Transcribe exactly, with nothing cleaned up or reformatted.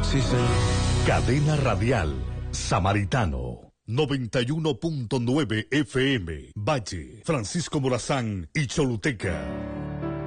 Sí, señor. Cadena Radial Samaritano. noventa y uno punto nueve F M, Valle, Francisco Morazán y Choluteca.